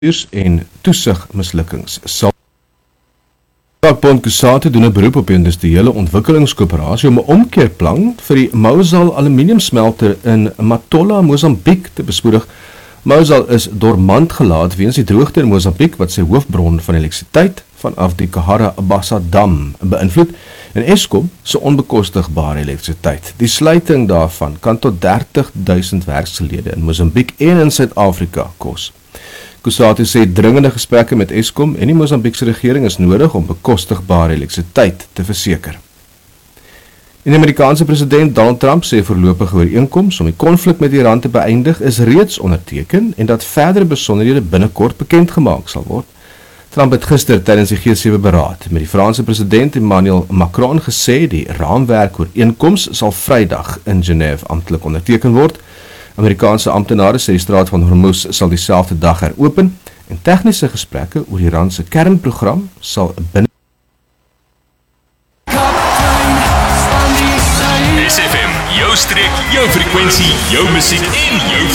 en toesigmislukkings sal. Vakbond Kusate doen 'n beroep op die industriële ontwikkelingskoöperasie om 'n omkeerplan vir die Mausal aluminiumsmelter in Matola, Mosambiek te bespoedig. Mausal is dormant gelaat weens die droogte in Mosambiek wat sy hoofbron van elektrisiteit vanaf die Kahara Bassa dam beïnvloed en Eskom se onbekostigbare elektrisiteit. Die sluiting daarvan kan tot 30.000 werksgelede in Mosambiek en in Suid-Afrika kos. Kusate sê dringende gesprekke met Eskom en die Mosambiekse regering is nodig om bekostigbare elektrisiteit te verseker. En die Amerikaanse president Donald Trump sê voorlopige ooreenkoms om die konflik met Iran te beëindig is reeds onderteken en dat verdere besonderhede binnekort bekend gemaak sal word. Trump het gister tydens die G7 beraad met die Franse president Emmanuel Macron gesê die raamwerk ooreenkoms sal Vrydag in Genève amptelik onderteken word. Amerikaanse amptenare sê die straat van Hormuz sal dieselfde dag heropen en tegniese gesprekke oor Iran se kernprogram sal binne SFM, jou streek, jou frekwensie, jou musiek en jou